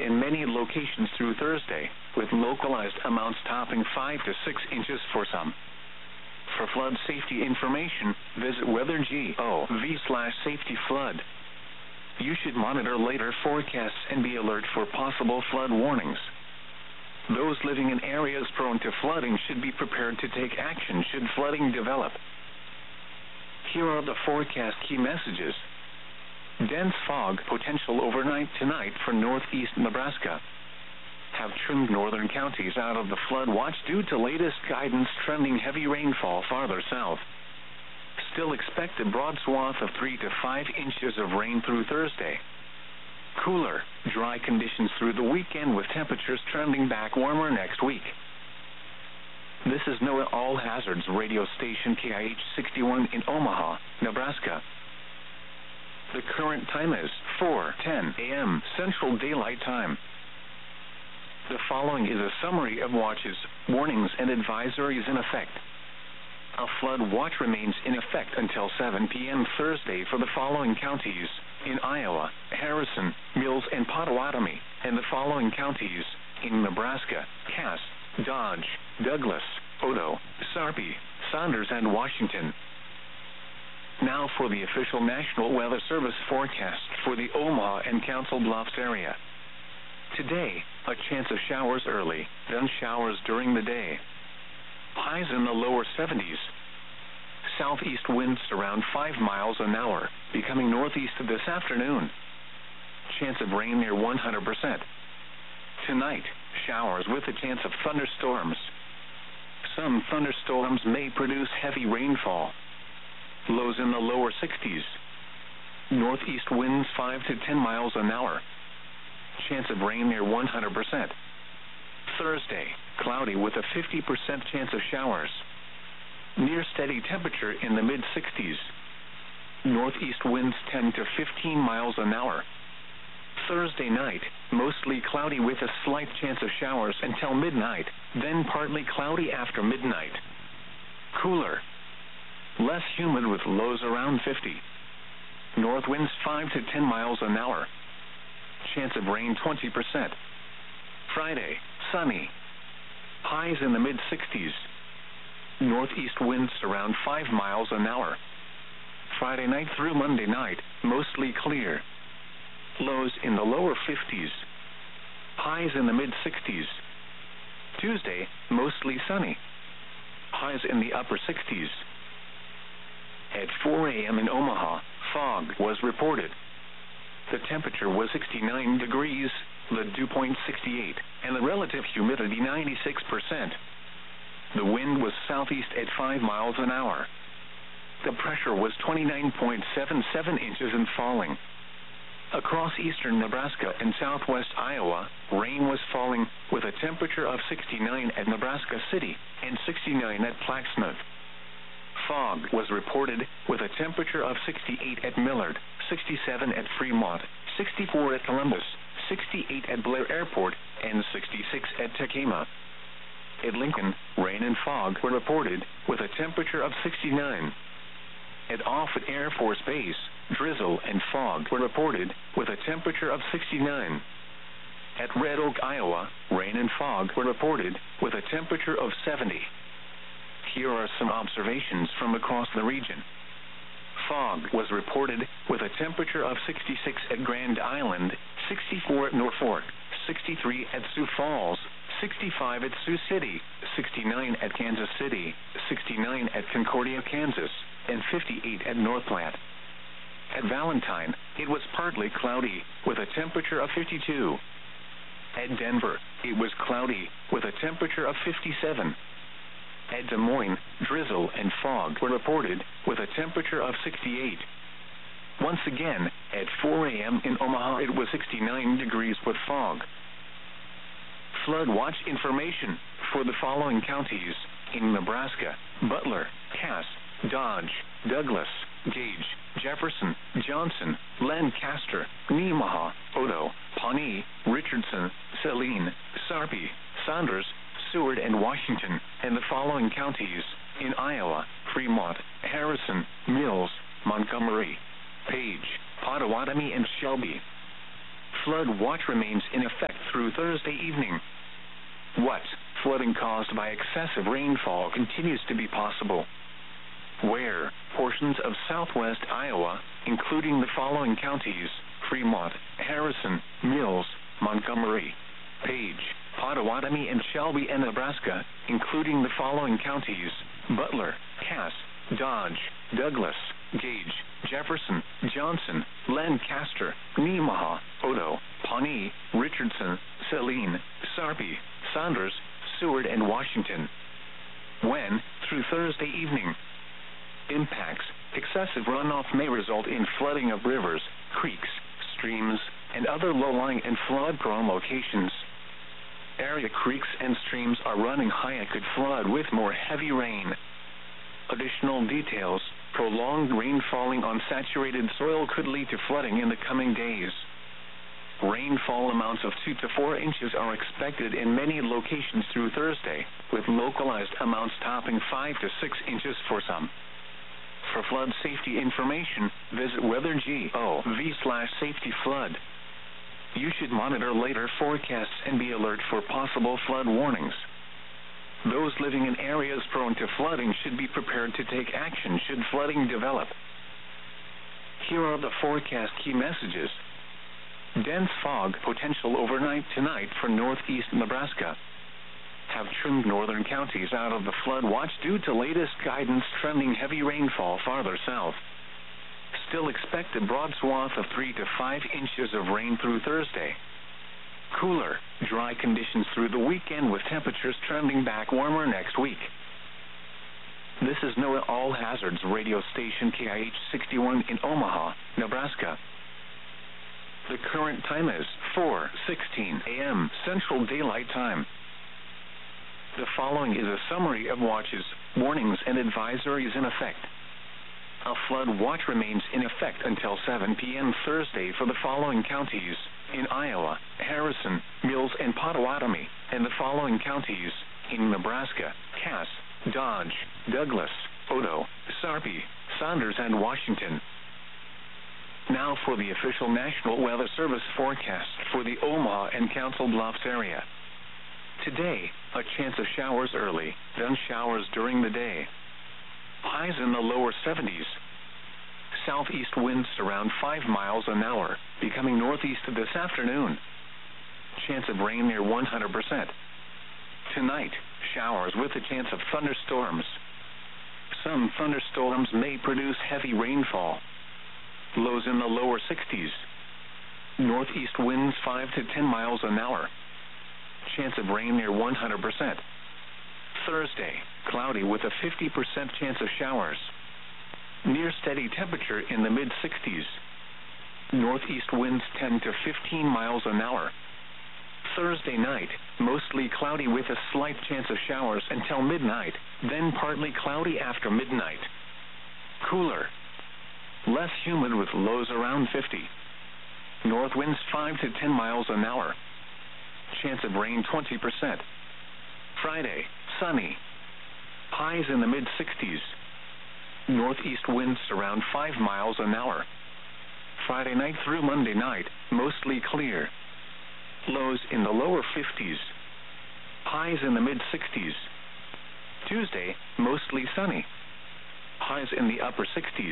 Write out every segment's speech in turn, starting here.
in many locations through Thursday, with localized amounts topping 5 to 6 inches for some. For flood safety information, visit weather.gov/safety flood. You should monitor later forecasts and be alert for possible flood warnings. Those living in areas prone to flooding should be prepared to take action should flooding develop. Here are the forecast key messages. Dense fog potential overnight tonight for northeast Nebraska. Have trimmed northern counties out of the flood watch due to latest guidance trending heavy rainfall farther south. Still expect a broad swath of 3 to 5 inches of rain through Thursday. Cooler, dry conditions through the weekend with temperatures trending back warmer next week. This is NOAA All Hazards radio station KIH 61 in Omaha, Nebraska. The current time is 4:10 a.m. Central Daylight Time. The following is a summary of watches, warnings, and advisories in effect. A flood watch remains in effect until 7 p.m. Thursday for the following counties: in Iowa, Harrison, Mills, and Potawatomi, and the following counties: in Nebraska, Cass, Dodge, Douglas, Odo, Sarpy, Saunders, and Washington. Now for the official National Weather Service forecast for the Omaha and Council Bluffs area. Today, a chance of showers early, then showers during the day. Highs in the lower 70s. Southeast winds around 5 miles an hour, becoming northeast this afternoon. Chance of rain near 100%. Tonight, showers with a chance of thunderstorms. Some thunderstorms may produce heavy rainfall. Lows in the lower 60s. Northeast winds 5 to 10 miles an hour. Chance of rain near 100%. Thursday, cloudy with a 50% chance of showers. Near steady temperature in the mid-60s. Northeast winds 10 to 15 miles an hour. Thursday night, mostly cloudy with a slight chance of showers until midnight, then partly cloudy after midnight. Cooler. Less humid with lows around 50. North winds 5 to 10 miles an hour. Chance of rain 20%. Friday, sunny. Highs in the mid-60s. Northeast winds around 5 miles an hour. Friday night through Monday night, mostly clear. Lows in the lower 50s. Highs in the mid-60s. Tuesday, mostly sunny. Highs in the upper 60s. At 4 a.m. in Omaha, fog was reported. The temperature was 69 degrees, the dew point 68, and the relative humidity 96%. The wind was southeast at 5 miles an hour. The pressure was 29.77 inches and falling. Across eastern Nebraska and southwest Iowa, rain was falling with a temperature of 69 at Nebraska City and 69 at Plaxmouth. Fog was reported with a temperature of 68 at Millard, 67 at Fremont, 64 at Columbus, 68 at Blair Airport, and 66 at Tekema. At Lincoln, rain and fog were reported with a temperature of 69. At Offutt Air Force Base, drizzle and fog were reported with a temperature of 69. At Red Oak, Iowa, rain and fog were reported with a temperature of 70. Here are some observations from across the region. Fog was reported with a temperature of 66 at Grand Island, 64 at Norfolk, 63 at Sioux Falls, 65 at Sioux City, 69 at Kansas City, 69 at Concordia, Kansas, and 58 at North Platte. At Valentine, it was partly cloudy with a temperature of 52. At Denver, it was cloudy with a temperature of 57. At Des Moines, drizzle and fog were reported with a temperature of 68. Once again, at 4 a.m. in Omaha, it was 69 degrees with fog. Flood watch information for the following counties in Nebraska: Butler, Cass, Dodge, Douglas, Gage, Jefferson, Johnson, Lancaster, Nemaha, Odo, Pawnee, Richardson, Saline, Sarpy, Saunders, Seward, and Washington, and the following counties in Iowa: Fremont, Harrison, Mills, Montgomery, Page, Potawatomi, and Shelby. flood watch remains in effect through Thursday evening. What? Flooding caused by excessive rainfall continues to be possible. Where? Portions of southwest Iowa, including the following counties: Fremont, Harrison, Mills, Montgomery, Page, Pottawatomie, and Shelby, and Nebraska, including the following counties: Butler, Cass, Dodge, Douglas, Gage, Jefferson, Johnson, Lancaster, Nemaha, Odo, Pawnee, Richardson, Saline, Sarpy, Saunders, Seward, and Washington. When? Through Thursday evening. Impacts: excessive runoff may result in flooding of rivers, creeks, streams, and other low-lying and flood-prone locations. Area creeks and streams are running high and could flood with more heavy rain. Additional details: prolonged rain falling on saturated soil could lead to flooding in the coming days. Rainfall amounts of 2 to 4 inches are expected in many locations through Thursday, with localized amounts topping 5 to 6 inches for some. For flood safety information, visit weather.gov/safety-flood. You should monitor later forecasts and be alert for possible flood warnings. Those living in areas prone to flooding should be prepared to take action should flooding develop. Here are the forecast key messages. Dense fog potential overnight tonight for northeast Nebraska. Have trimmed northern counties out of the flood watch due to latest guidance trending heavy rainfall farther south. Still expect a broad swath of 3 to 5 inches of rain through Thursday. Cooler, dry conditions through the weekend with temperatures trending back warmer next week. This is NOAA All Hazards radio station KIH 61 in Omaha, Nebraska. The current time is 4:16 a.m. Central Daylight Time. The following is a summary of watches, warnings, and advisories in effect. A flood watch remains in effect until 7 p.m. Thursday for the following counties: in Iowa, Harrison, Mills, and Pottawatomie, and the following counties: in Nebraska, Cass, Dodge, Douglas, Odo, Sarpy, Saunders, and Washington. Now for the official National Weather Service forecast for the Omaha and Council Bluffs area. Today, a chance of showers early, then showers during the day. Highs in the lower 70s. Southeast winds around 5 miles an hour, becoming northeast this afternoon. Chance of rain near 100%. Tonight, showers with a chance of thunderstorms. Some thunderstorms may produce heavy rainfall. Lows in the lower 60s. Northeast winds 5 to 10 miles an hour. Chance of rain near 100%. Thursday, cloudy with a 50% chance of showers. Near steady temperature in the mid-60s. Northeast winds 10 to 15 miles an hour. Thursday night, mostly cloudy with a slight chance of showers until midnight, then partly cloudy after midnight. Cooler. Less humid with lows around 50. North winds 5 to 10 miles an hour. Chance of rain 20%. Friday, sunny. Highs in the mid-60s. Northeast winds around 5 miles an hour. Friday night through Monday night, mostly clear. Lows in the lower 50s. Highs in the mid-60s. Tuesday, mostly sunny. Highs in the upper 60s.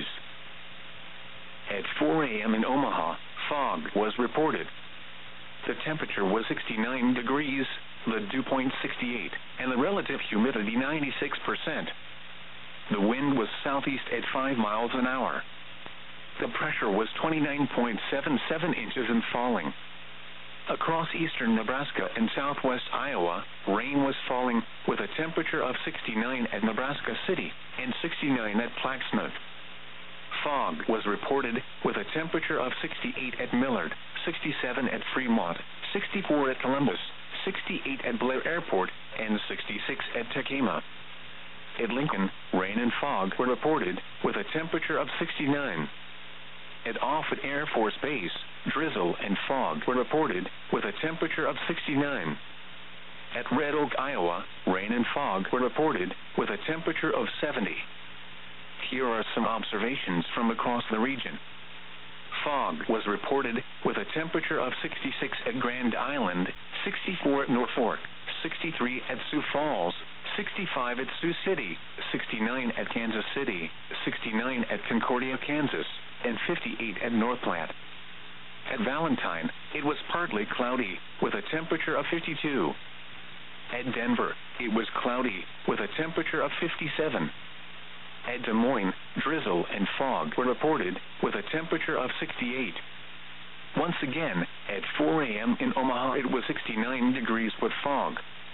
At 4 a.m. in Omaha, fog was reported. The temperature was 69 degrees, the dew point 68, and the relative humidity 96%. The wind was southeast at 5 miles an hour. The pressure was 29.77 inches and falling. Across eastern Nebraska and southwest Iowa, rain was falling with a temperature of 69 at Nebraska City and 69 at Plaquemine. Fog was reported with a temperature of 68 at Millard, 67 at Fremont, 64 at Columbus, 68 at Blair Airport, and 66 at Tekamah. At Lincoln, rain and fog were reported with a temperature of 69. At Offutt Air Force Base, drizzle and fog were reported with a temperature of 69. At Red Oak, Iowa, rain and fog were reported with a temperature of 70. Here are some observations from across the region. Fog was reported, with a temperature of 66 at Grand Island, 64 at Norfolk, 63 at Sioux Falls, 65 at Sioux City, 69 at Kansas City, 69 at Concordia, Kansas, and 58 at North Platte. At Valentine, it was partly cloudy, with a temperature of 52. At Denver, it was cloudy, with a temperature of 57. At Des Moines, drizzle and fog were reported, with a temperature of 68. Once again, at 4 a.m. in Omaha, it was 69 degrees with fog.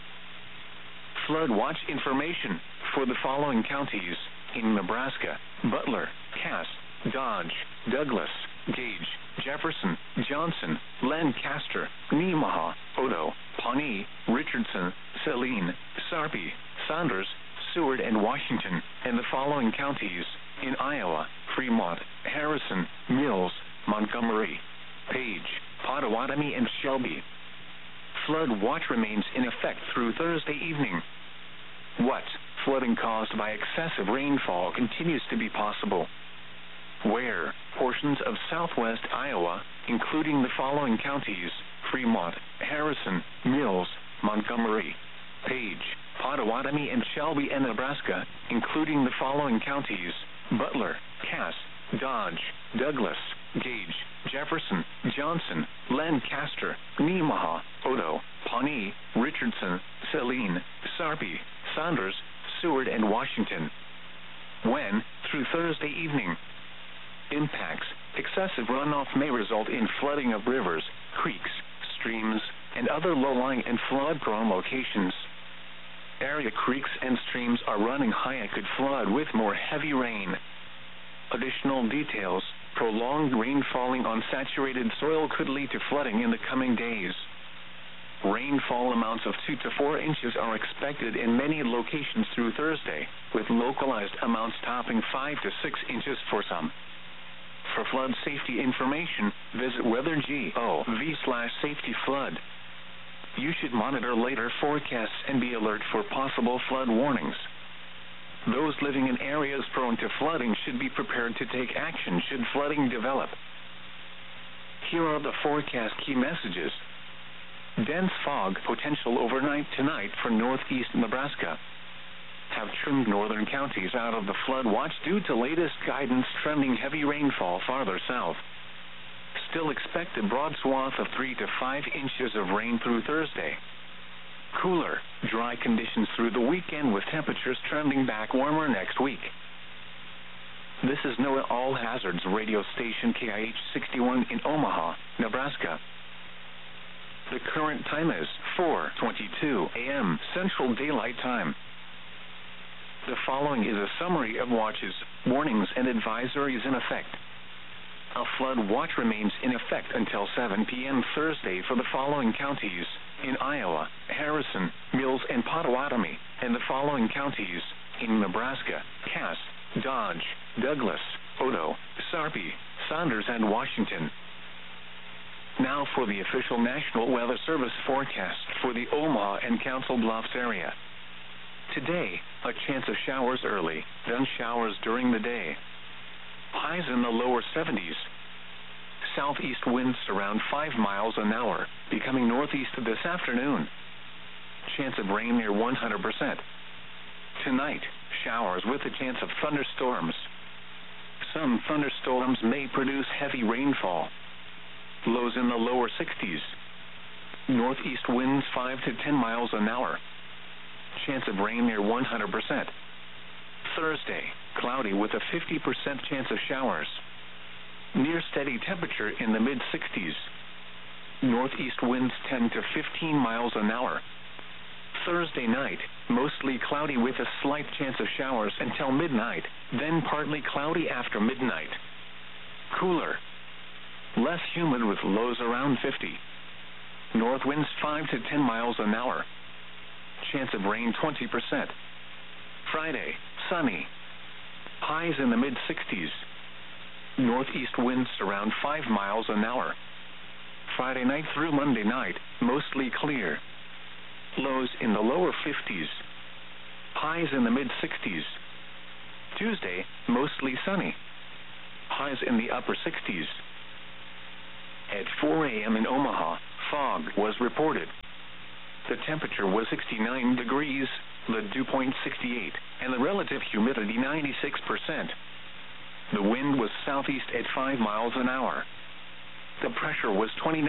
Flood watch information for the following counties in Nebraska: Butler, Cass, Dodge, Douglas, Gage, Jefferson, Johnson, Lancaster, Nemaha, Odo, Pawnee, Richardson, Saline, Sarpy, Saunders, Seward, and Washington, and the following counties in Iowa: Fremont, Harrison, Mills, Montgomery, Page, Pottawatomie, and Shelby. Flood watch remains in effect through Thursday evening. What flooding caused by excessive rainfall continues to be possible? Where portions of southwest Iowa, including the following counties: Fremont, Harrison, Mills, Montgomery, Page, Pottawatomie, and Shelby, and Nebraska, including the following counties: Butler, Cass, Dodge, Douglas, Gage, Jefferson, Johnson, Lancaster, Nemaha, Odo, Pawnee, Richardson, Saline, Sarpy, Saunders, Seward, and Washington. When, through Thursday evening. Impacts: excessive runoff may result in flooding of rivers, creeks, streams, and other low-lying and flood-prone locations. Area creeks and streams are running high and could flood with more heavy rain. Additional details: prolonged rain falling on saturated soil could lead to flooding in the coming days. Rainfall amounts of 2 to 4 inches are expected in many locations through Thursday, with localized amounts topping 5 to 6 inches for some. For flood safety information, visit weather.gov/safety-flood. You should monitor later forecasts and be alert for possible flood warnings. Those living in areas prone to flooding should be prepared to take action should flooding develop. Here are the forecast key messages. Dense fog potential overnight tonight for northeast Nebraska. Have trimmed northern counties out of the flood watch due to latest guidance trending heavy rainfall farther south. Still expect a broad swath of 3 to 5 inches of rain through Thursday. Cooler, dry conditions through the weekend with temperatures trending back warmer next week. This is NOAA All Hazards radio station KIH 61 in Omaha, Nebraska. The current time is 4:22 a.m. Central Daylight Time. The following is a summary of watches, warnings, and advisories in effect. A flood watch remains in effect until 7 p.m. Thursday for the following counties in Iowa: Harrison, Mills, and Pottawatomie, and the following counties in Nebraska: Cass, Dodge, Douglas, Odo, Sarpy, Saunders, and Washington. Now for the official National Weather Service forecast for the Omaha and Council Bluffs area. Today, a chance of showers early, then showers during the day. Highs in the lower 70s. Southeast winds around 5 miles an hour, becoming northeast this afternoon. Chance of rain near 100%. Tonight, showers with a chance of thunderstorms. Some thunderstorms may produce heavy rainfall. Lows in the lower 60s. Northeast winds 5 to 10 miles an hour. Chance of rain near 100%. Thursday, cloudy with a 50% chance of showers. Near steady temperature in the mid-60s. Northeast winds 10 to 15 miles an hour. Thursday night, mostly cloudy with a slight chance of showers until midnight, then partly cloudy after midnight. Cooler. Less humid with lows around 50. North winds 5 to 10 miles an hour. Chance of rain 20%. Friday, sunny. Highs in the mid-60s. Northeast winds around 5 miles an hour. Friday night through Monday night, mostly clear. Lows in the lower 50s. Highs in the mid-60s. Tuesday, mostly sunny. Highs in the upper 60s. At 4 a.m. in Omaha, fog was reported. The temperature was 69 degrees, the dew point 68, and the relative humidity 96%. The wind was southeast at 5 miles an hour. The pressure was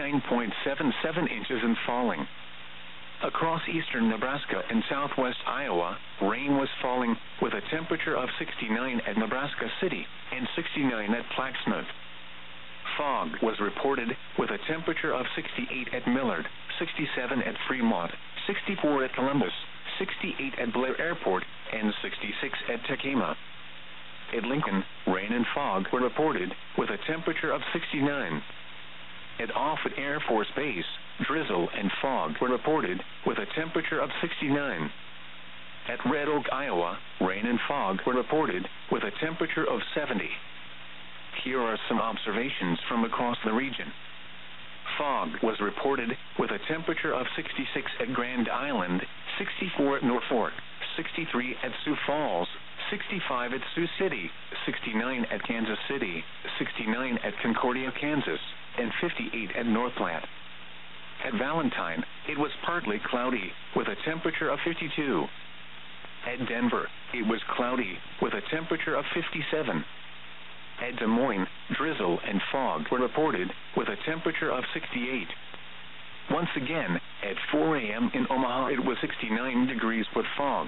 29.77 inches and falling. Across eastern Nebraska and southwest Iowa, rain was falling with a temperature of 69 at Nebraska City and 69 at Plaxnut. Fog was reported with a temperature of 68 at Millard, 67 at Fremont, 64 at Columbus, 68 at Blair Airport, and 66 at Tacoma. At Lincoln, rain and fog were reported with a temperature of 69. At Offutt Air Force Base, drizzle and fog were reported with a temperature of 69. At Red Oak, Iowa, rain and fog were reported with a temperature of 70. Here are some observations from across the region. Fog was reported with a temperature of 66 at Grand Island, 64 at Norfolk, 63 at Sioux Falls, 65 at Sioux City, 69 at Kansas City, 69 at Concordia, Kansas, and 58 at North Platte. At Valentine, it was partly cloudy with a temperature of 52. At Denver, it was cloudy with a temperature of 57. At Des Moines, drizzle and fog were reported with a temperature of 68. Once again, at 4 a.m. in Omaha, it was 69 degrees with fog.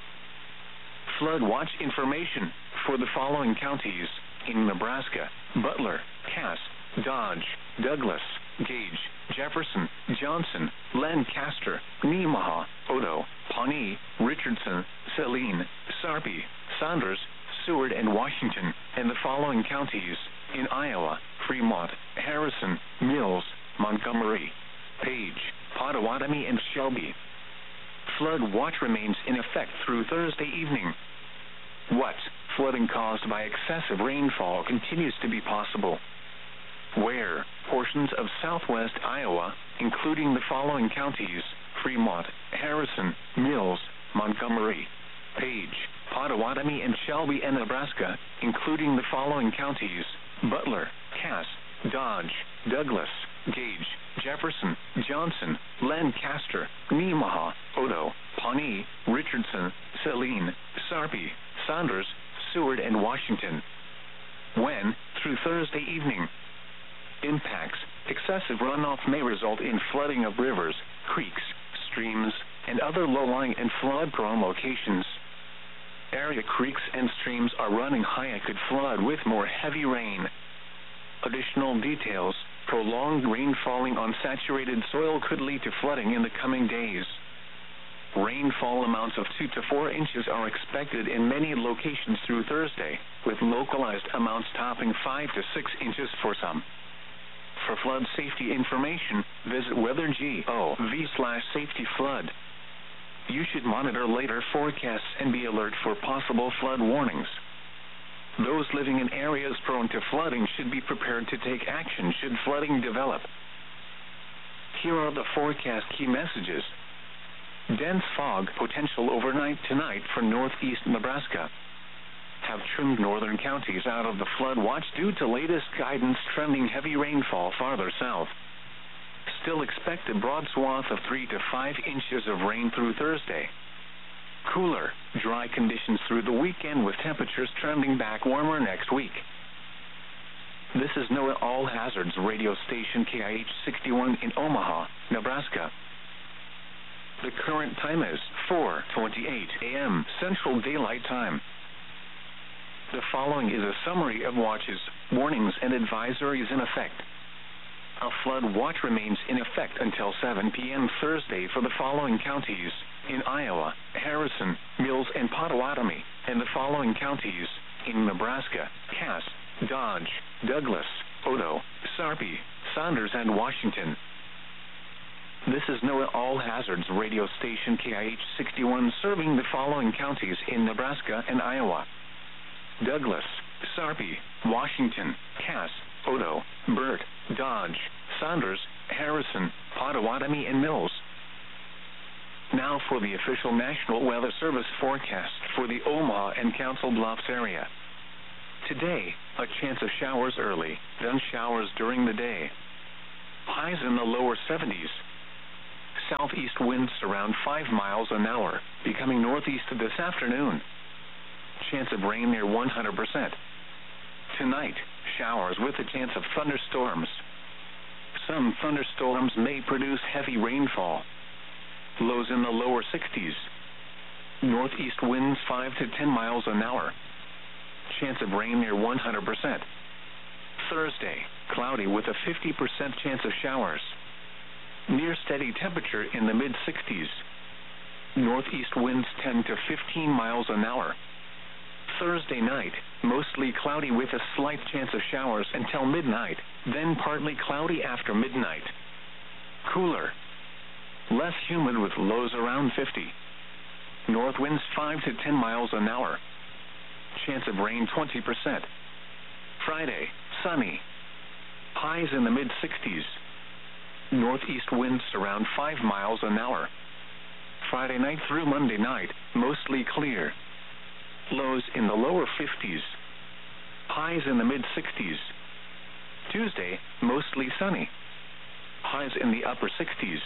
Flood watch information for the following counties in Nebraska: Butler, Cass, Dodge, Douglas, Gage, Jefferson, Johnson, Lancaster, Nemaha, Odo, Pawnee, Richardson, Saline, Sarpy, Saunders, Seward, and Washington, and the following counties in Iowa: Fremont, Harrison, Mills, Montgomery, Page, Pottawatomie, and Shelby. Flood watch remains in effect through Thursday evening. What flooding caused by excessive rainfall continues to be possible? Where portions of southwest Iowa, including the following counties: Fremont, Harrison, Mills, Montgomery, Page, Pottawatomie, and Shelby, and Nebraska, including the following counties: Butler, Cass, Dodge, Douglas, Gage, Jefferson, Johnson, Lancaster, Nemaha, Odo, Pawnee, Richardson, Saline, Sarpy, Saunders, Seward, and Washington. When, through Thursday evening. Impacts: excessive runoff may result in flooding of rivers, creeks, streams, and other low-lying and flood-prone locations. Area creeks and streams are running high and could flood with more heavy rain. Additional details: prolonged rain falling on saturated soil could lead to flooding in the coming days. Rainfall amounts of 2 to 4 inches are expected in many locations through Thursday, with localized amounts topping 5 to 6 inches for some. For flood safety information, visit weather.gov/safety-flood. You should monitor later forecasts and be alert for possible flood warnings. Those living in areas prone to flooding should be prepared to take action should flooding develop. Here are the forecast key messages. Dense fog potential overnight tonight for northeast Nebraska. Have trimmed northern counties out of the flood watch due to latest guidance trending heavy rainfall farther south. Still expect a broad swath of 3 to 5 inches of rain through Thursday. Cooler, dry conditions through the weekend with temperatures trending back warmer next week. This is NOAA All Hazards radio station KIH 61 in Omaha, Nebraska. The current time is 4:28 a.m. Central Daylight Time. The following is a summary of watches, warnings, and advisories in effect. A flood watch remains in effect until 7 p.m. Thursday for the following counties in Iowa: Harrison, Mills, and Pottawatomie, and the following counties in Nebraska: Cass, Dodge, Douglas, Odo, Sarpy, Saunders, and Washington. This is NOAA All Hazards radio station KIH 61 serving the following counties in Nebraska and Iowa: Douglas, Sarpy, Washington, Cass, Odo, Burt, Dodge, Saunders, Harrison, Pottawatomie, and Mills. Now for the official National Weather Service forecast for the Omaha and Council Bluffs area. Today, a chance of showers early, then showers during the day. highs in the lower 70s. Southeast winds around 5 miles an hour, becoming northeast this afternoon. Chance of rain near 100%. Tonight, showers with a chance of thunderstorms. Some thunderstorms may produce heavy rainfall. Lows in the lower 60s. Northeast winds 5 to 10 miles an hour. Chance of rain near 100%. Thursday, cloudy with a 50% chance of showers. Near steady temperature in the mid-60s. Northeast winds 10 to 15 miles an hour. Thursday night, mostly cloudy with a slight chance of showers until midnight, then partly cloudy after midnight. Cooler. Less humid with lows around 50. North winds 5 to 10 miles an hour. Chance of rain 20%. Friday, sunny. Highs in the mid-60s. Northeast winds around 5 miles an hour. Friday night through Monday night, mostly clear. Lows in the lower 50s. Highs in the mid-60s. Tuesday, mostly sunny. Highs in the upper 60s.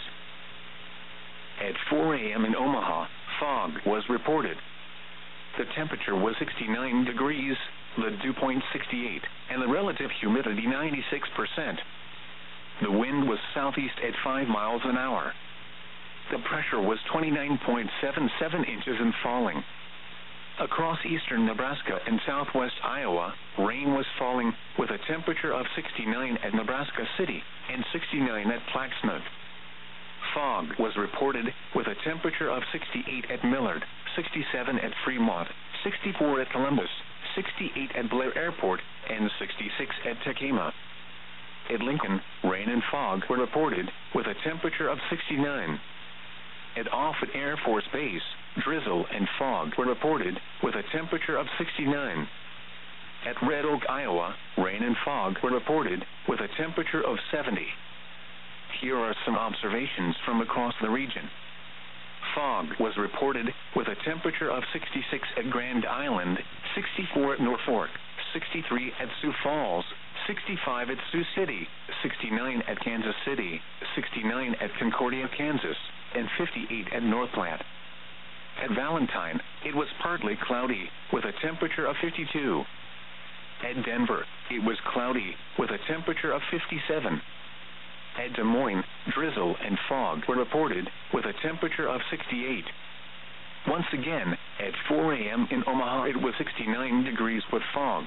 At 4 a.m. in Omaha, fog was reported. The temperature was 69 degrees, the dew point 68, and the relative humidity 96%. The wind was southeast at 5 miles an hour. The pressure was 29.77 inches and falling. Across eastern Nebraska and southwest Iowa, rain was falling with a temperature of 69 at Nebraska City and 69 at Plaxnut. Fog was reported with a temperature of 68 at Millard, 67 at Fremont, 64 at Columbus, 68 at Blair Airport, and 66 at Tacoma. At Lincoln, rain and fog were reported with a temperature of 69. At Offutt Air Force Base, drizzle and fog were reported with a temperature of 69. At Red Oak, Iowa, rain and fog were reported with a temperature of 70. Here are some observations from across the region. Fog was reported with a temperature of 66 at Grand Island, 64 at Norfolk, 63 at Sioux Falls, 65 at Sioux City, 69 at Kansas City, 69 at Concordia, Kansas, and 58 at North Platte. At Valentine, it was partly cloudy with a temperature of 52. At Denver, it was cloudy with a temperature of 57. At Des Moines, drizzle and fog were reported with a temperature of 68. Once again, at 4 a.m. in Omaha, it was 69 degrees with fog.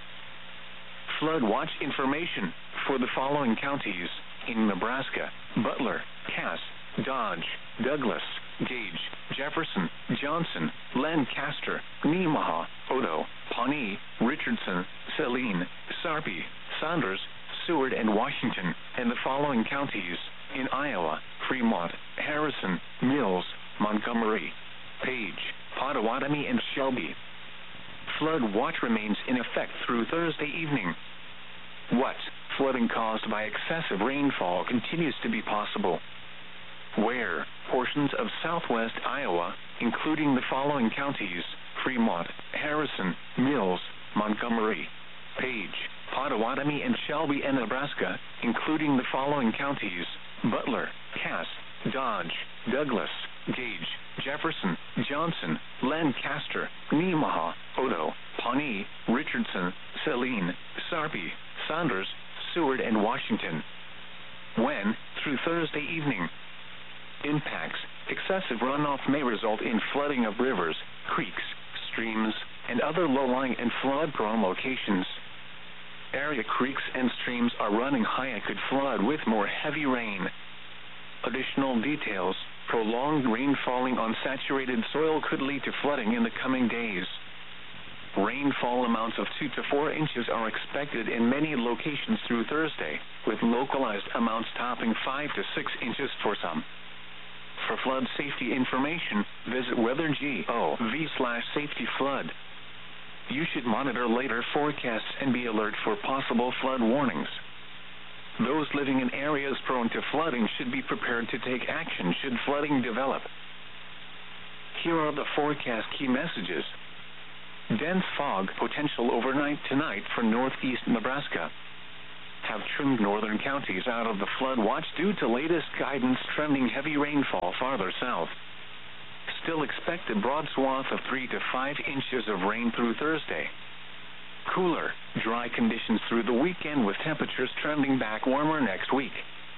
Flood watch information for the following counties in Nebraska: Butler, Cass, Dodge, Douglas, Gage, Jefferson, Johnson, Lancaster, Nemaha, Odo, Pawnee, Richardson, Saline, Sarpy, Saunders, Seward, and Washington, and the following counties in Iowa: Fremont, Harrison, Mills, Montgomery, Page, Pottawatomie, and Shelby. Flood watch remains in effect through Thursday evening. What? Flooding caused by excessive rainfall continues to be possible. Where? Portions of southwest Iowa, including the following counties: Fremont, Harrison, Mills, Montgomery, Page, Pottawatomie, and Shelby, and Nebraska, including the following counties: Butler, Cass, Dodge, Douglas, Gage, Jefferson, Johnson, Lancaster, Nemaha, Odo, Pawnee, Richardson, Saline, Sarpy, Saunders, Seward, and Washington. When? Through Thursday evening. Impacts: excessive runoff may result in flooding of rivers, creeks, streams, and other low-lying and flood-prone locations. Area creeks and streams are running high and could flood with more heavy rain. Additional details: prolonged rain falling on saturated soil could lead to flooding in the coming days. Rainfall amounts of 2 to 4 inches are expected in many locations through Thursday, with localized amounts topping 5 to 6 inches for some. For flood safety information, visit weather.gov/safety-flood. You should monitor later forecasts and be alert for possible flood warnings. Those living in areas prone to flooding should be prepared to take action should flooding develop. Here are the forecast key messages. Dense fog potential overnight tonight for northeast Nebraska. have trimmed northern counties out of the flood watch due to latest guidance trending heavy rainfall farther south. Still expect a broad swath of 3 to 5 inches of rain through Thursday. Cooler, dry conditions through the weekend with temperatures trending back warmer next week.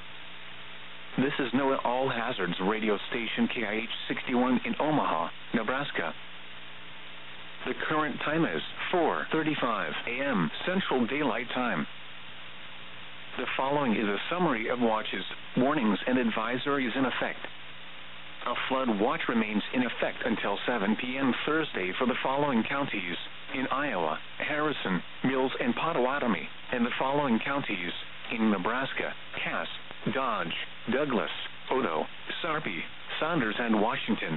This is NOAA All Hazards radio station KIH 61 in Omaha, Nebraska. The current time is 4:35 a.m. Central Daylight Time. The following is a summary of watches, warnings, and advisories in effect. A flood watch remains in effect until 7 p.m. Thursday for the following counties in Iowa, Harrison, Mills, and Potawatomi, and the following counties in Nebraska, Cass, Dodge, Douglas, Odo, Sarpy, Saunders, and Washington.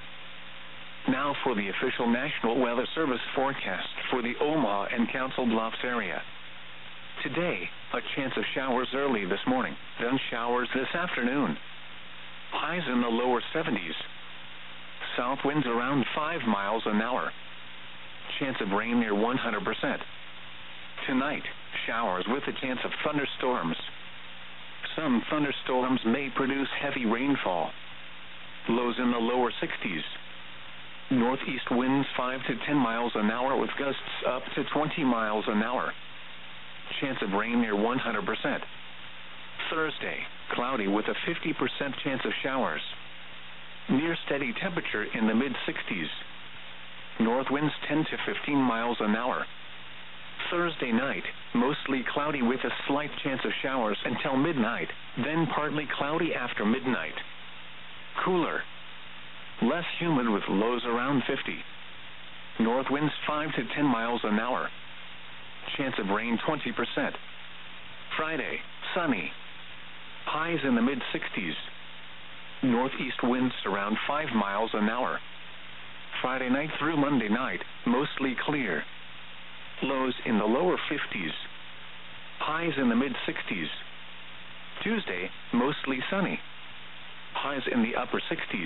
Now for the official National Weather Service forecast for the Omaha and Council Bluffs area. Today, a chance of showers early this morning, then showers this afternoon. Highs in the lower 70s. South winds around 5 miles an hour. Chance of rain near 100%. Tonight, showers with a chance of thunderstorms. Some thunderstorms may produce heavy rainfall. Lows in the lower 60s. Northeast winds 5 to 10 miles an hour with gusts up to 20 miles an hour. Chance of rain near 100%. Thursday, cloudy with a 50% chance of showers. Near steady temperature in the mid-60s. North winds 10 to 15 miles an hour. Thursday night, mostly cloudy with a slight chance of showers until midnight, then partly cloudy after midnight. Cooler. Less humid with lows around 50. North winds 5 to 10 miles an hour. Chance of rain 20%. Friday, sunny. Highs in the mid-60s. Northeast winds around 5 miles an hour. Friday night through Monday night, mostly clear. Lows in the lower 50s. Highs in the mid-60s. Tuesday, mostly sunny. Highs in the upper 60s.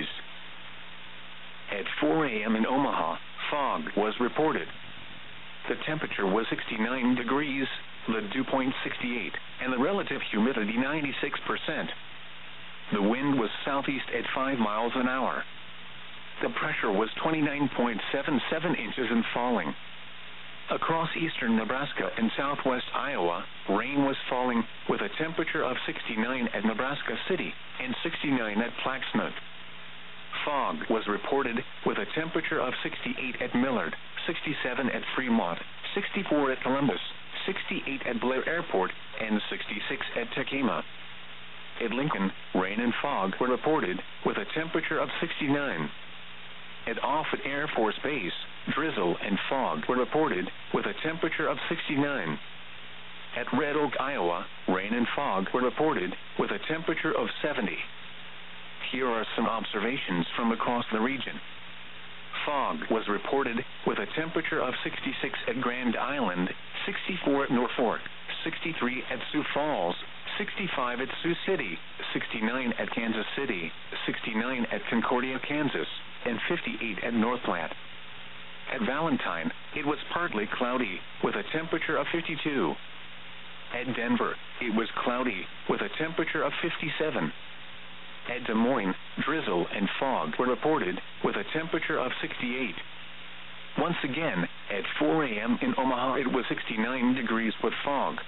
At 4 a.m. in Omaha, fog was reported. The temperature was 69 degrees, the dew point 68, and the relative humidity 96%. The wind was southeast at 5 miles an hour. The pressure was 29.77 inches and falling. Across eastern Nebraska and southwest Iowa, rain was falling with a temperature of 69 at Nebraska City and 69 at Plaquemine. Fog was reported with a temperature of 68 at Millard, 67 at Fremont, 64 at Columbus, 68 at Blair Airport, and 66 at Tekema. At Lincoln, rain and fog were reported with a temperature of 69. At Offutt Air Force Base, drizzle and fog were reported with a temperature of 69. At Red Oak, Iowa, rain and fog were reported with a temperature of 70. Here are some observations from across the region. Fog was reported with a temperature of 66 at Grand Island, 64 at Norfolk, 63 at Sioux Falls, 65 at Sioux City, 69 at Kansas City, 69 at Concordia, Kansas, and 58 at North Platte. At Valentine, it was partly cloudy with a temperature of 52. At Denver, it was cloudy with a temperature of 57. At Des Moines, drizzle and fog were reported with a temperature of 68. Once again, at 4 a.m. in Omaha, it was 69 degrees with fog.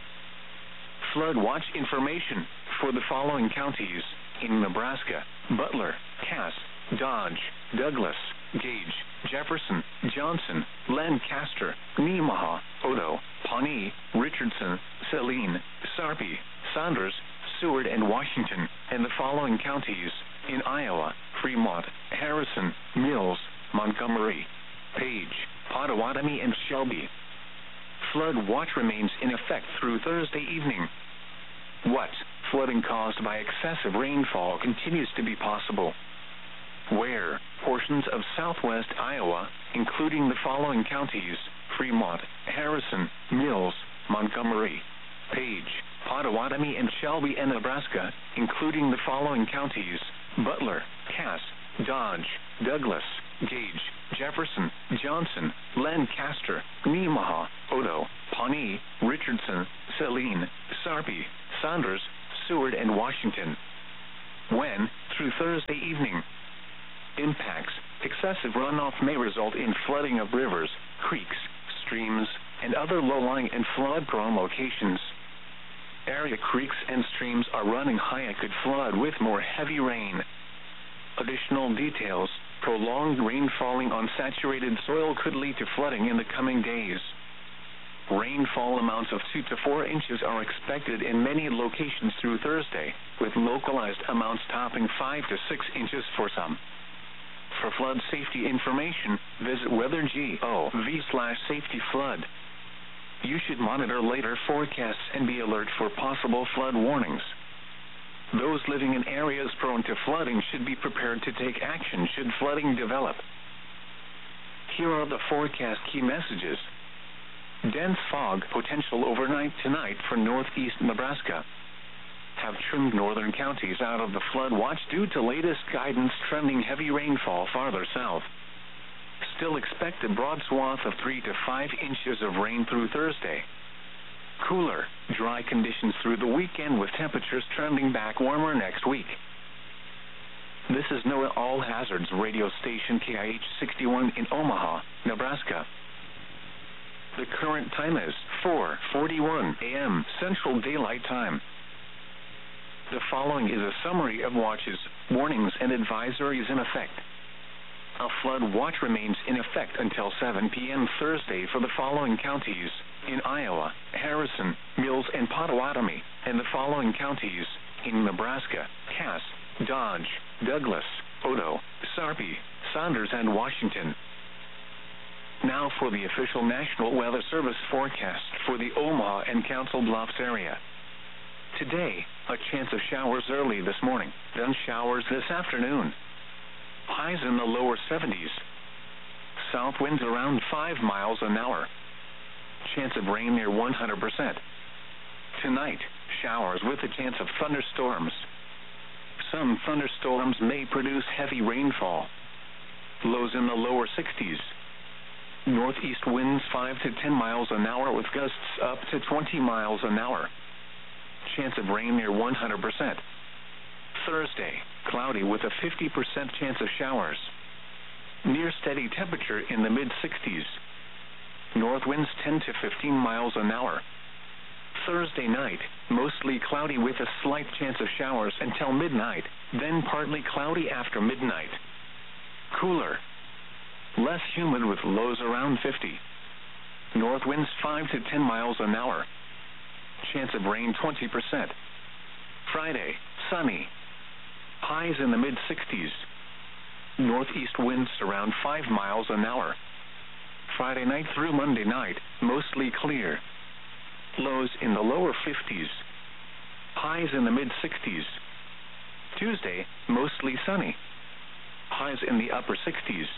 Flood watch information for the following counties in Nebraska: Butler, Cass, Dodge, Douglas, Gage, Jefferson, Johnson, Lancaster, Nemaha, Odo, Pawnee, Richardson, Saline, Sarpy, Saunders, Seward, and Washington, and the following counties in Iowa: Fremont, Harrison, Mills, Montgomery, Page, Potawatomi, and Shelby. Flood watch remains in effect through Thursday evening. What? Flooding caused by excessive rainfall continues to be possible. Where? Portions of southwest Iowa, including the following counties: Fremont, Harrison, Mills, Montgomery, Page, Potawatomi, and Shelby, and Nebraska, including the following counties: Butler, Cass, Dodge, Douglas, Gage, Jefferson, Johnson, Lancaster, Nemaha, Odo, Pawnee, Richardson, Saline, Sarpy, Saunders, Seward, and Washington. When, through Thursday evening. Impacts. Excessive runoff may result in flooding of rivers, creeks, streams, and other low-lying and flood-prone locations. Area creeks and streams are running high and could flood with more heavy rain. Additional details. Prolonged rain falling on saturated soil could lead to flooding in the coming days. Rainfall amounts of 2 to 4 inches are expected in many locations through Thursday, with localized amounts topping 5 to 6 inches for some. For flood safety information, visit weather.gov/safety-flood. You should monitor later forecasts and be alert for possible flood warnings. Those living in areas prone to flooding should be prepared to take action should flooding develop. Here are the forecast key messages. Dense fog potential overnight tonight for northeast Nebraska. Have trimmed northern counties out of the flood watch due to latest guidance trending heavy rainfall farther south. Still expect a broad swath of 3 to 5 inches of rain through Thursday. Cooler, dry conditions through the weekend with temperatures trending back warmer next week. This is NOAA All Hazards radio station KIH 61 in Omaha, Nebraska. The current time is 4:41 a.m. Central Daylight Time. The following is a summary of watches, warnings, and advisories in effect. A flood watch remains in effect until 7 p.m. Thursday for the following counties in Iowa: Harrison, Mills, and Potawatomi, and the following counties in Nebraska: Cass, Dodge, Douglas, Odo, Sarpy, Saunders, and Washington. Now for the official National Weather Service forecast for the Omaha and Council Bluffs area. Today, a chance of showers early this morning, then showers this afternoon. Highs in the lower 70s. South winds around 5 miles an hour. Chance of rain near 100%. Tonight, showers with a chance of thunderstorms. Some thunderstorms may produce heavy rainfall. Lows in the lower 60s. Northeast winds 5 to 10 miles an hour with gusts up to 20 miles an hour. Chance of rain near 100%. Thursday, cloudy with a 50% chance of showers. Near steady temperature in the mid-60s. North winds 10 to 15 miles an hour. Thursday night, mostly cloudy with a slight chance of showers until midnight, then partly cloudy after midnight. Cooler. Less humid with lows around 50. North winds 5 to 10 miles an hour. Chance of rain 20%. Friday, sunny. Highs in the mid-60s. Northeast winds around 5 miles an hour. Friday night through Monday night, mostly clear. Lows in the lower 50s. Highs in the mid-60s. Tuesday, mostly sunny. Highs in the upper 60s.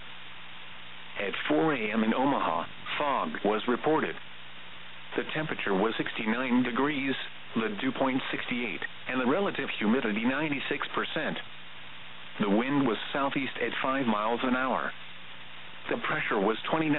At 4 a.m. in Omaha, fog was reported. The temperature was 69 degrees, the dew point 68, and the relative humidity 96%. The wind was southeast at 5 miles an hour. The pressure was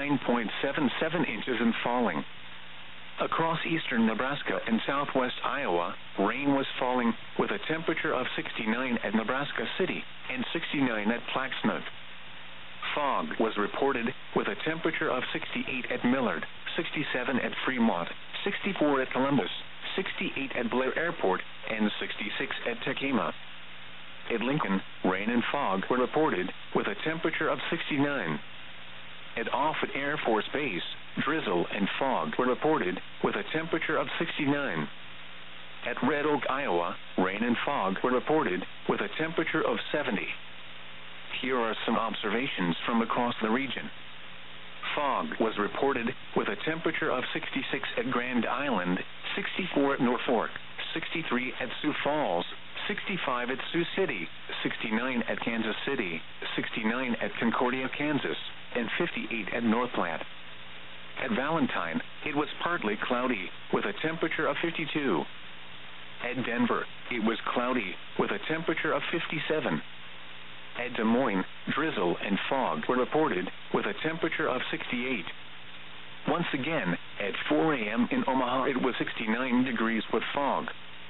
29.77 inches and falling. Across eastern Nebraska and southwest Iowa, rain was falling with a temperature of 69 at Nebraska City and 69 at Plaxmouth. Fog was reported with a temperature of 68 at Millard, 67 at Fremont, 64 at Columbus, 68 at Blair Airport, and 66 at Tekema. At Lincoln, rain and fog were reported with a temperature of 69. At Offutt Air Force Base, drizzle and fog were reported with a temperature of 69. At Red Oak, Iowa, rain and fog were reported with a temperature of 70. Here are some observations from across the region. Fog was reported with a temperature of 66 at Grand Island, 64 at Norfolk, 63 at Sioux Falls, 65 at Sioux City, 69 at Kansas City, 69 at Concordia, Kansas, and 58 at North Platte. At Valentine, it was partly cloudy with a temperature of 52. At Denver, it was cloudy with a temperature of 57. At Des Moines, drizzle and fog were reported, with a temperature of 68. Once again, at 4 a.m. in Omaha it was 69 degrees with fog.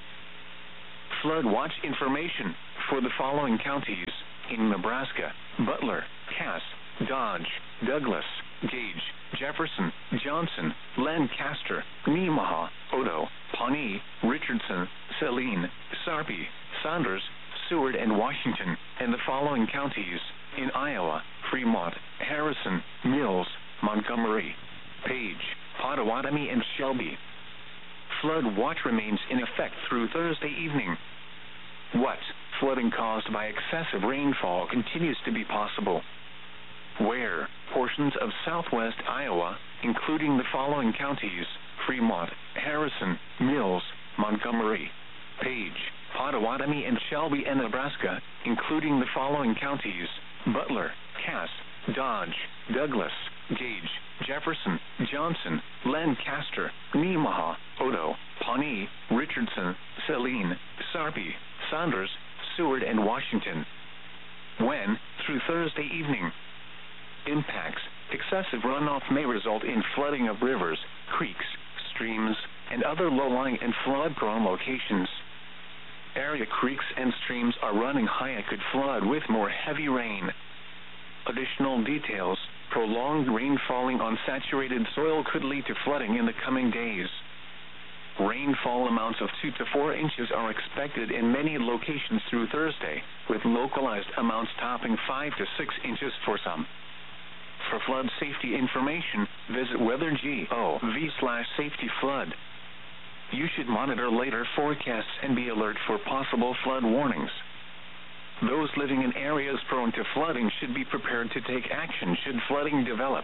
Flood watch information for the following counties in Nebraska: Butler, Cass, Dodge, Douglas, Gage, Jefferson, Johnson, Lancaster, Nemaha, Odo, Pawnee, Richardson, Saline, Sarpy, Saunders, Seward, and Washington, and the following counties in Iowa: Fremont, Harrison, Mills, Montgomery, Page, Potawatomi, and Shelby. Flood watch remains in effect through Thursday evening. What flooding caused by excessive rainfall continues to be possible? Where portions of southwest Iowa, including the following counties: Fremont, Harrison, Mills, Montgomery, Page, Potawatomi, and Shelby, and Nebraska, including the following counties: Butler, Cass, Dodge, Douglas, Gage, Jefferson, Johnson, Lancaster, Nemaha, Odo, Pawnee, Richardson, Saline, Sarpy, Saunders, Seward, and Washington. When through Thursday evening. Impacts: excessive runoff may result in flooding of rivers, creeks, streams, and other low-lying and flood-prone locations. Area creeks and streams are running high and could flood with more heavy rain. Additional details: prolonged rain falling on saturated soil could lead to flooding in the coming days. Rainfall amounts of 2 to 4 inches are expected in many locations through Thursday, with localized amounts topping 5 to 6 inches for some. For flood safety information, visit weather.gov/safety-flood. You should monitor later forecasts and be alert for possible flood warnings. Those living in areas prone to flooding should be prepared to take action should flooding develop.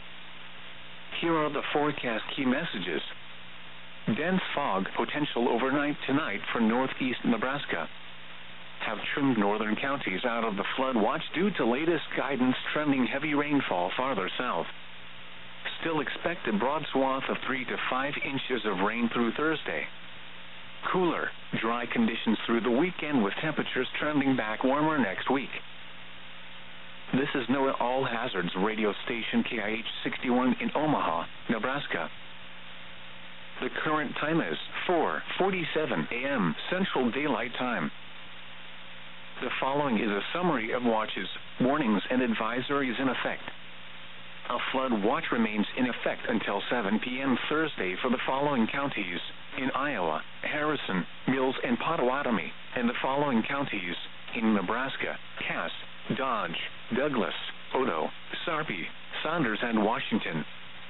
Here are the forecast key messages. Dense fog potential overnight tonight for northeast Nebraska. Have trimmed northern counties out of the flood watch due to latest guidance trending heavy rainfall farther south. Still expect a broad swath of 3 to 5 inches of rain through Thursday. Cooler, dry conditions through the weekend with temperatures trending back warmer next week. This is NOAA All Hazards radio station KIH 61 in Omaha, Nebraska. The current time is 4:47 a.m. Central Daylight Time. The following is a summary of watches, warnings, and advisories in effect. A flood watch remains in effect until 7 p.m. Thursday for the following counties in Iowa: Harrison, Mills, and Potawatomi, and the following counties in Nebraska: Cass, Dodge, Douglas, Odo, Sarpy, Saunders, and Washington.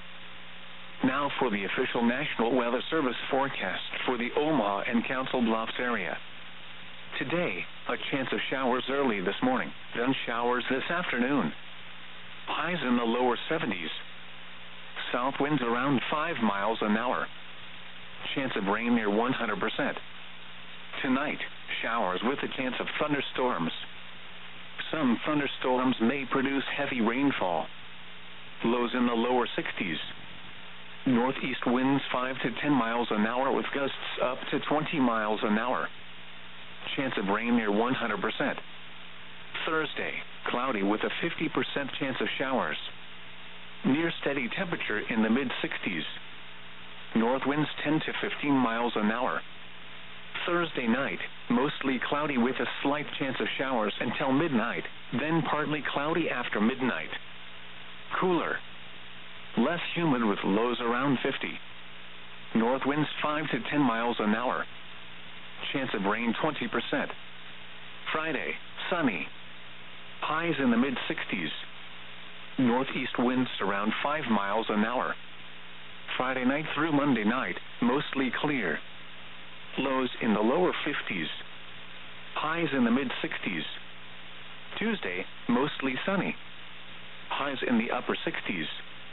Now for the official National Weather Service forecast for the Omaha and Council Bluffs area. Today, a chance of showers early this morning, then showers this afternoon. Highs in the lower 70s. South winds around 5 miles an hour. Chance of rain near 100%. Tonight, showers with a chance of thunderstorms. Some thunderstorms may produce heavy rainfall. Lows in the lower 60s. Northeast winds 5 to 10 miles an hour with gusts up to 20 miles an hour. Chance of rain near 100%. Thursday, cloudy with a 50% chance of showers. Near steady temperature in the mid-60s. North winds 10 to 15 miles an hour. Thursday night, mostly cloudy with a slight chance of showers until midnight, then partly cloudy after midnight. Cooler. Less humid with lows around 50. North winds 5 to 10 miles an hour. Chance of rain 20%. Friday, sunny. Highs in the mid-60s. Northeast winds around 5 miles an hour. Friday night through Monday night, mostly clear. Lows in the lower 50s. Highs in the mid-60s. Tuesday, mostly sunny. Highs in the upper 60s.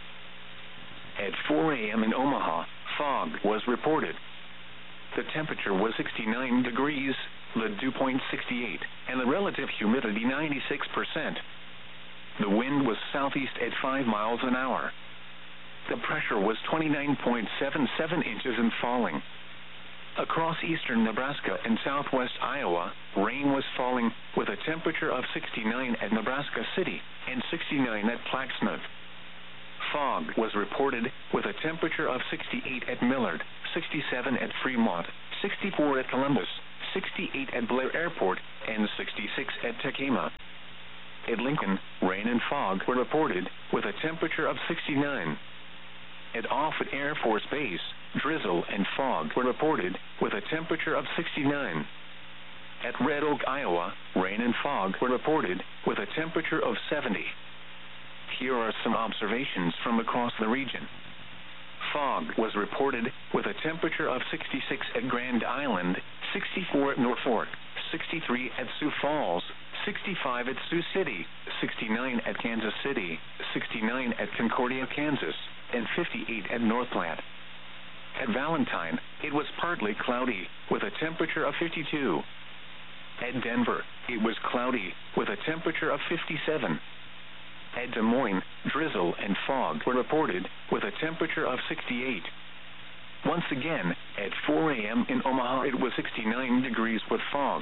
At 4 a.m. in Omaha, fog was reported. The temperature was 69 degrees, the dew point 68, and the relative humidity 96%. The wind was southeast at 5 miles an hour. The pressure was 29.77 inches and falling. Across eastern Nebraska and southwest Iowa, rain was falling, with a temperature of 69 at Nebraska City and 69 at Plaxnut. Fog was reported, with a temperature of 68 at Millard, 67 at Fremont, 64 at Columbus, 68 at Blair Airport, and 66 at Tacoma. At Lincoln, rain and fog were reported, with a temperature of 69. At Offutt Air Force Base, drizzle and fog were reported, with a temperature of 69. At Red Oak, Iowa, rain and fog were reported, with a temperature of 70. Here are some observations from across the region. Fog was reported, with a temperature of 66 at Grand Island, 64 at Norfolk, 63 at Sioux Falls, 65 at Sioux City, 69 at Kansas City, 69 at Concordia, Kansas, and 58 at North Platte. At Valentine, it was partly cloudy, with a temperature of 52. At Denver, it was cloudy, with a temperature of 57. At Des Moines, drizzle and fog were reported, with a temperature of 68. Once again, at 4 a.m. in Omaha, it was 69 degrees with fog.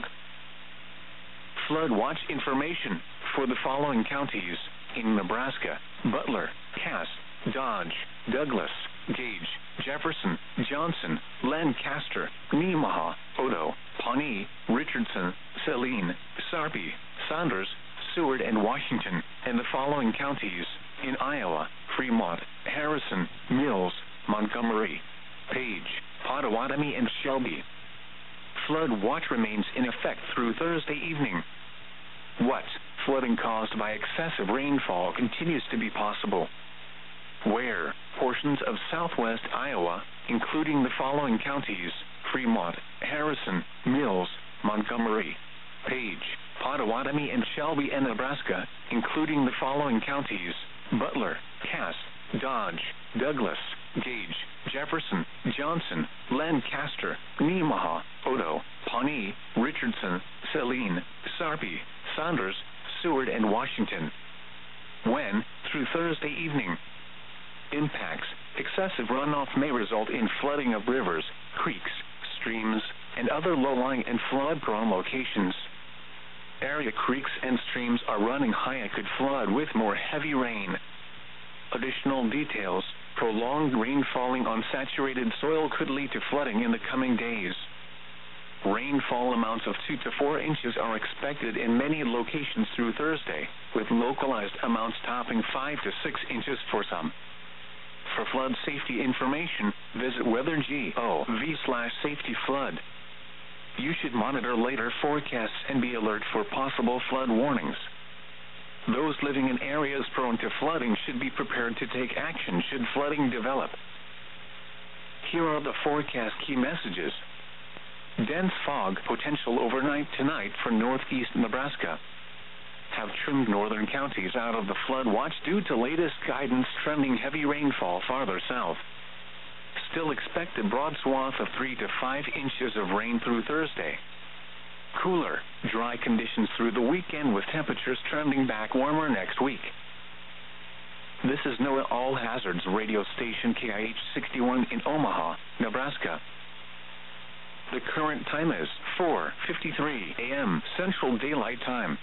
Flood watch information for the following counties in Nebraska: Butler, Cass, Dodge, Douglas, Gage, Jefferson, Johnson, Lancaster, Nemaha, Odo, Pawnee, Richardson, Saline, Sarpy, Saunders, Seward, and Washington, and the following counties in Iowa: Fremont, Harrison, Mills, Montgomery, Page, Pottawatomie, and Shelby. Flood watch remains in effect through Thursday evening. What flooding caused by excessive rainfall continues to be possible? Where portions of southwest Iowa, including the following counties: Fremont, Harrison, Mills, Montgomery, Page, Pottawatomie, and Shelby, and Nebraska, including the following counties: Butler, Cass, Dodge, Douglas, Gage, Jefferson, Johnson, Lancaster, Nemaha, Odo, Pawnee, Richardson, Saline, Sarpy, Saunders, Seward, and Washington. When, through Thursday evening. Impacts: excessive runoff may result in flooding of rivers, creeks, streams, and other low-lying and flood-prone locations. Area creeks and streams are running high and could flood with more heavy rain. Additional details: prolonged rain falling on saturated soil could lead to flooding in the coming days. Rainfall amounts of 2 to 4 inches are expected in many locations through Thursday, with localized amounts topping 5 to 6 inches for some. For flood safety information, visit weather.gov/safety-flood. You should monitor later forecasts and be alert for possible flood warnings. Those living in areas prone to flooding should be prepared to take action should flooding develop. Here are the forecast key messages. Dense fog potential overnight tonight for northeast Nebraska. Have trimmed northern counties out of the flood watch due to latest guidance trending heavy rainfall farther south. Still expect a broad swath of 3 to 5 inches of rain through Thursday. Cooler, dry conditions through the weekend with temperatures trending back warmer next week. This is NOAA All Hazards radio station KIH 61 in Omaha, Nebraska. The current time is 4:53 a.m. Central Daylight Time.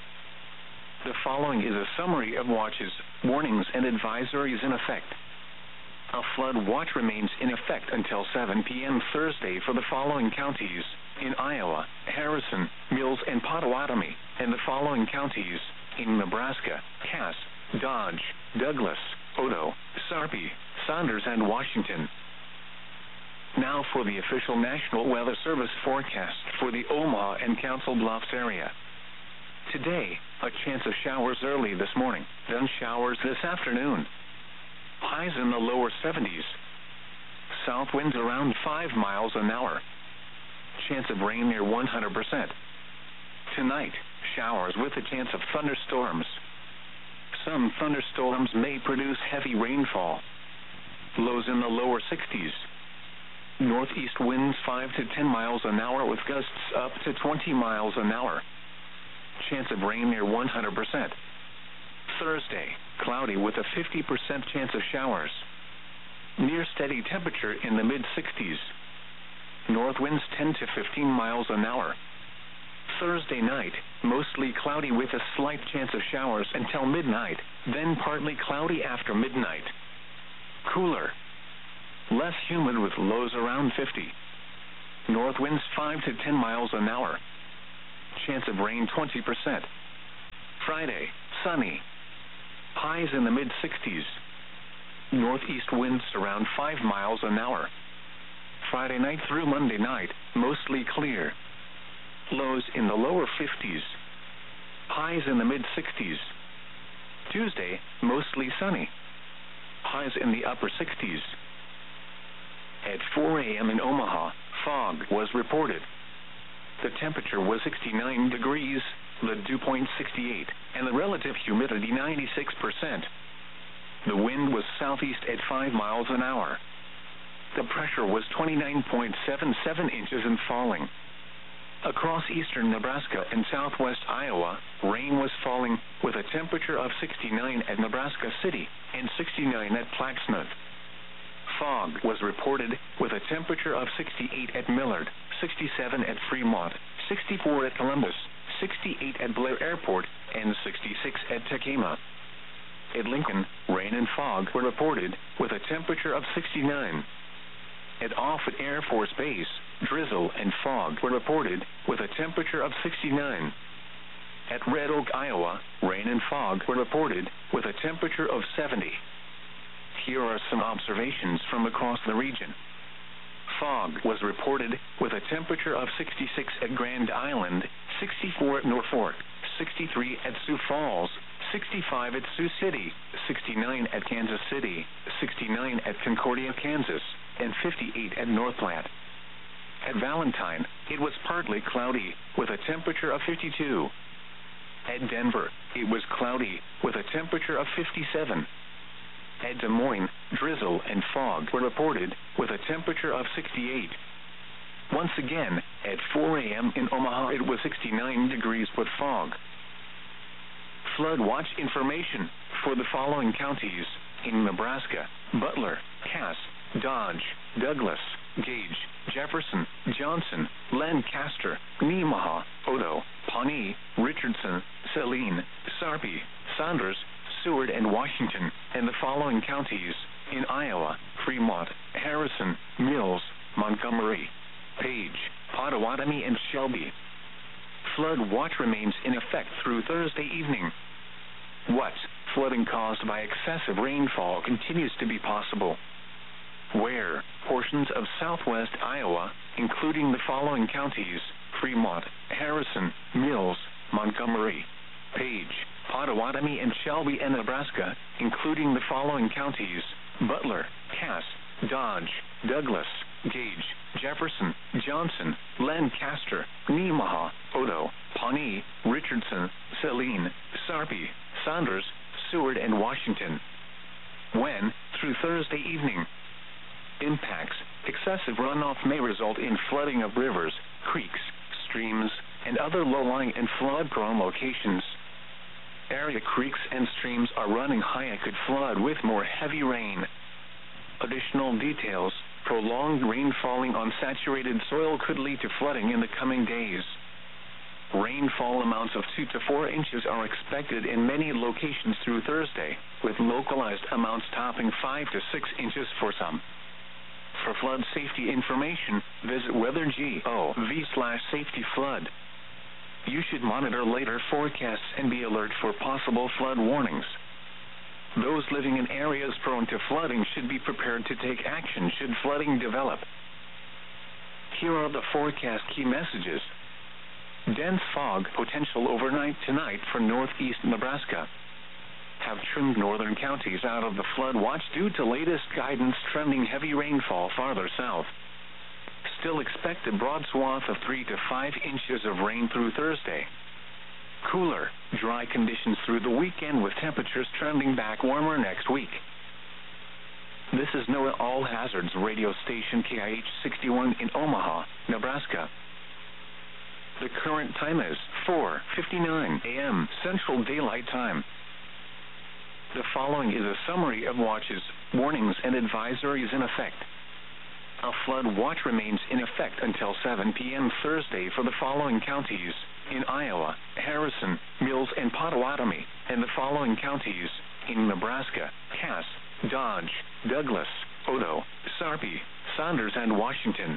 The following is a summary of watches, warnings, and advisories in effect. A flood watch remains in effect until 7 p.m. Thursday for the following counties in Iowa: Harrison, Mills, and Pottawatomie, and the following counties in Nebraska: Cass, Dodge, Douglas, Odo, Sarpy, Saunders, and Washington. Now for the official National Weather Service forecast for the Omaha and Council Bluffs area. Today, a chance of showers early this morning, then showers this afternoon. Highs in the lower 70s. South winds around 5 miles an hour. Chance of rain near 100%. Tonight, showers with a chance of thunderstorms. Some thunderstorms may produce heavy rainfall. Lows in the lower 60s. Northeast winds 5 to 10 miles an hour with gusts up to 20 miles an hour. Chance of rain near 100%. Thursday, cloudy with a 50% chance of showers. Near steady temperature in the mid-60s. North winds 10 to 15 miles an hour. Thursday night, mostly cloudy with a slight chance of showers until midnight, then partly cloudy after midnight. Cooler. Less humid with lows around 50. North winds 5 to 10 miles an hour. Chance of rain 20%. Friday, sunny. Highs in the mid-60s. Northeast winds around 5 miles an hour. Friday night through Monday night, mostly clear. Lows in the lower 50s. Highs in the mid-60s. Tuesday, mostly sunny. Highs in the upper 60s. At 4 a.m. in Omaha, fog was reported. The temperature was 69 degrees, the dew point 68, and the relative humidity 96%. The wind was southeast at 5 miles an hour. The pressure was 29.77 inches and falling. Across eastern Nebraska and southwest Iowa, rain was falling with a temperature of 69 at Nebraska City and 69 at Plaxmouth. Fog was reported with a temperature of 68 at Millard, 67 at Fremont, 64 at Columbus, 68 at Blair Airport, and 66 at Tacoma. At Lincoln, rain and fog were reported with a temperature of 69. At Offutt Air Force Base, drizzle and fog were reported with a temperature of 69. At Red Oak, Iowa, rain and fog were reported with a temperature of 70. Here are some observations from across the region. Fog was reported with a temperature of 66 at Grand Island, 64 at Norfolk, 63 at Sioux Falls, 65 at Sioux City, 69 at Kansas City, 69 at Concordia, Kansas, and 58 at North Platte. At Valentine, it was partly cloudy with a temperature of 52. At Denver, it was cloudy with a temperature of 57. At Des Moines, drizzle and fog were reported with a temperature of 68. Once again, at 4 a.m. in Omaha, it was 69 degrees with fog. Flood watch information for the following counties in Nebraska: Butler, Cass, Dodge, Douglas, Gage, Jefferson, Johnson, Lancaster, Nemaha, Odo, Pawnee, Richardson, Saline, Sarpy, Saunders, Seward, and Washington, and the following counties in Iowa: Fremont, Harrison, Mills, Montgomery, Page, Pottawatomie, and Shelby. Flood watch remains in effect through Thursday evening. What? Flooding caused by excessive rainfall continues to be possible. Where? Portions of southwest Iowa, including the following counties: Fremont, Harrison, Mills, Montgomery, Page, Pottawatomie, and Shelby, and Nebraska, including the following counties: Butler, Cass, Dodge, Douglas, Gage, Jefferson, Johnson, Lancaster, Nemaha, Odo, Pawnee, Richardson, Saline, Sarpy, Saunders, Seward, and Washington. When? Through Thursday evening. Impacts: excessive runoff may result in flooding of rivers, creeks, streams, and other low-lying and flood-prone locations. Area creeks and streams are running high and could flood with more heavy rain. Additional details: prolonged rain falling on saturated soil could lead to flooding in the coming days. Rainfall amounts of 2 to 4 inches are expected in many locations through Thursday, with localized amounts topping 5 to 6 inches for some. For flood safety information, visit weather.gov/safety-flood. You should monitor later forecasts and be alert for possible flood warnings. Those living in areas prone to flooding should be prepared to take action should flooding develop. Here are the forecast key messages. Dense fog potential overnight tonight for northeast Nebraska. Have trimmed northern counties out of the flood watch due to latest guidance trending heavy rainfall farther south. Still expect a broad swath of 3 to 5 inches of rain through Thursday. Cooler, dry conditions through the weekend with temperatures trending back warmer next week. This is NOAA All Hazards radio station KIH 61 in Omaha, Nebraska. The current time is 4:59 a.m. Central Daylight Time. The following is a summary of watches, warnings, and advisories in effect. A flood watch remains in effect until 7 p.m. Thursday for the following counties: in Iowa, Harrison, Mills, and Pottawatomie, and the following counties in Nebraska: Cass, Dodge, Douglas, Odo, Sarpy, Saunders, and Washington.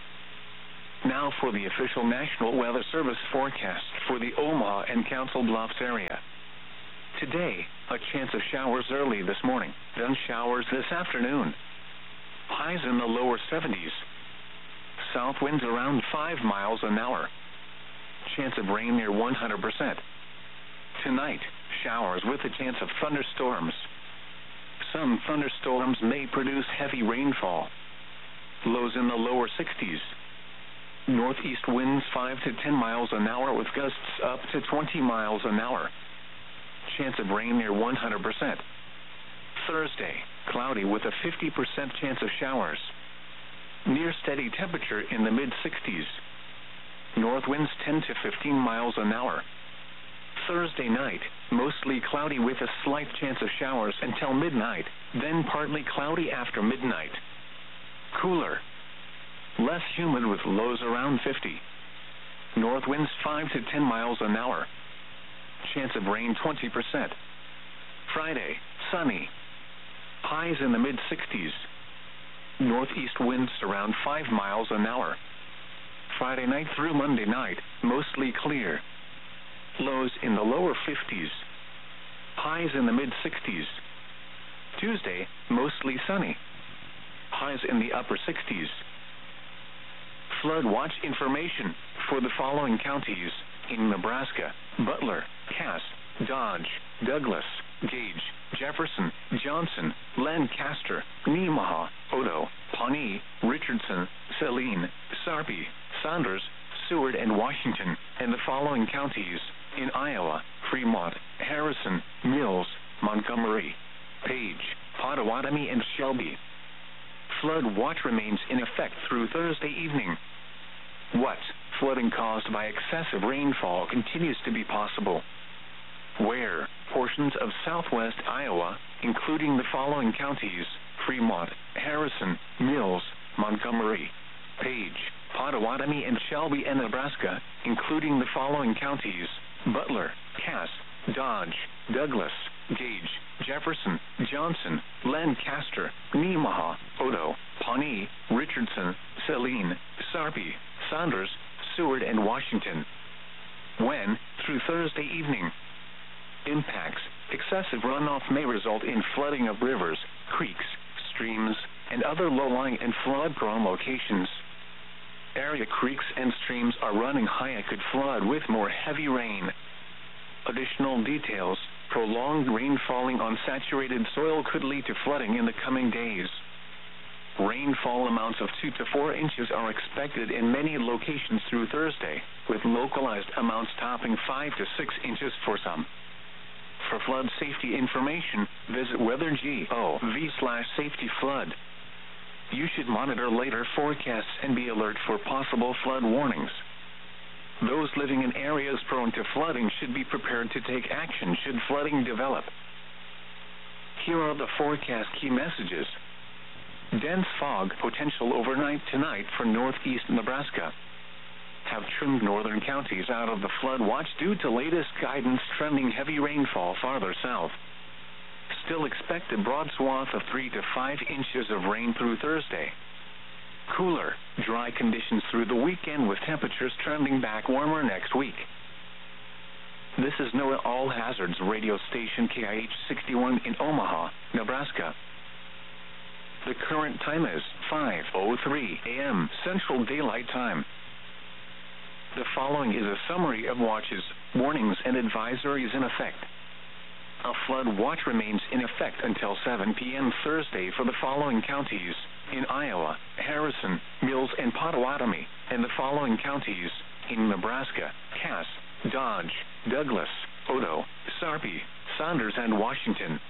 Now for the official National Weather Service forecast for the Omaha and Council Bluffs area. Today, a chance of showers early this morning, then showers this afternoon. Highs in the lower 70s. South winds around 5 miles an hour. Chance of rain near 100%. Tonight, showers with a chance of thunderstorms. Some thunderstorms may produce heavy rainfall. Lows in the lower 60s. Northeast winds 5 to 10 miles an hour with gusts up to 20 miles an hour. Chance of rain near 100%. Thursday, cloudy with a 50% chance of showers. Near steady temperature in the mid-60s. North winds 10 to 15 miles an hour. Thursday night, mostly cloudy with a slight chance of showers until midnight, then partly cloudy after midnight. Cooler. Less humid with lows around 50. North winds 5 to 10 miles an hour. Chance of rain 20%. Friday, sunny. Highs in the mid-60s. Northeast winds around 5 miles an hour. Friday night through Monday night, mostly clear. Lows in the lower 50s. Highs in the mid-60s. Tuesday, mostly sunny. Highs in the upper 60s. Flood watch information for the following counties in Nebraska: Butler, Cass, Dodge, Douglas, Gage, Jefferson, Johnson, Lancaster, Nemaha, Odo, Pawnee, Richardson, Saline, Sarpy, Saunders, Seward, and Washington, and the following counties in Iowa: Fremont, Harrison, Mills, Montgomery, Page, Pottawatomie, and Shelby. Flood watch remains in effect through Thursday evening. What? Flooding caused by excessive rainfall continues to be possible. Where? Portions of southwest Iowa, including the following counties: Fremont, Harrison, Mills, Montgomery, Page, Pottawatomie, and Shelby, and Nebraska, including the following counties: Butler, Cass, Dodge, Douglas, Gage, Jefferson, Johnson, Lancaster, Nemaha, Odo, Pawnee, Richardson, Saline, Sarpy, Saunders, Seward, and Washington. When? Through Thursday evening. Impacts: excessive runoff may result in flooding of rivers, creeks, streams, and other low-lying and flood-prone locations. Area creeks and streams are running high and could flood with more heavy rain. Additional details: prolonged rain falling on saturated soil could lead to flooding in the coming days. Rainfall amounts of 2 to 4 inches are expected in many locations through Thursday, with localized amounts topping 5 to 6 inches for some. For flood safety information, visit weather.gov/safety-flood. You should monitor later forecasts and be alert for possible flood warnings. Those living in areas prone to flooding should be prepared to take action should flooding develop. Here are the forecast key messages. Dense fog potential overnight tonight for northeast Nebraska. Have trimmed northern counties out of the flood watch due to latest guidance trending heavy rainfall farther south. Still expect a broad swath of 3 to 5 inches of rain through Thursday. Cooler, dry conditions through the weekend with temperatures trending back warmer next week. This is NOAA All Hazards radio station KIH 61 in Omaha, Nebraska. The current time is 5:03 a.m. Central Daylight Time. The following is a summary of watches, warnings, and advisories in effect. A flood watch remains in effect until 7 p.m. Thursday for the following counties in Iowa: Harrison, Mills, and Pottawatomie, and the following counties in Nebraska: Cass, Dodge, Douglas, Odo, Sarpy, Saunders, and Washington.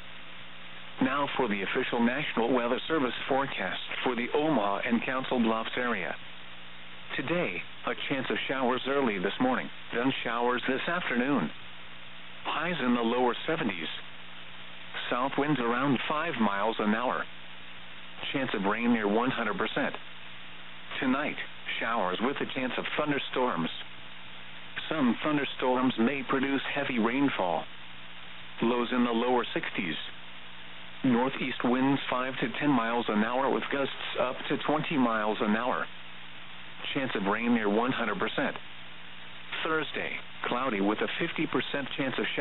Now for the official National Weather Service forecast for the Omaha and Council Bluffs area. Today, a chance of showers early this morning, then showers this afternoon. Highs in the lower 70s. South winds around 5 miles an hour. Chance of rain near 100%. Tonight, showers with a chance of thunderstorms. some thunderstorms may produce heavy rainfall. Lows in the lower 60s. Northeast winds 5 to 10 miles an hour with gusts up to 20 miles an hour. Chance of rain near 100%. Thursday, cloudy with a 50% chance of showers.